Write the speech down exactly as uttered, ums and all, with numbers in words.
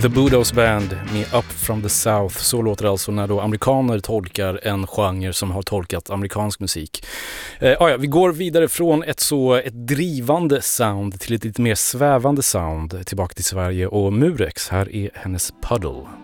The Budos Band med Up from the South. Så låter det alltså när då amerikaner tolkar en genre som har tolkat amerikansk musik. Eh, ja, vi går vidare från ett så ett drivande sound till ett lite mer svävande sound tillbaka till Sverige och Murex. Här är hennes Puddle.